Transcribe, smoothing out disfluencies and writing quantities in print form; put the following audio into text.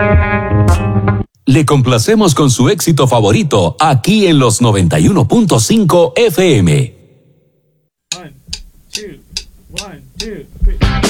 Le complacemos con su éxito favorito aquí en los 91.5 FM. 1, 2, 1, 2, 3.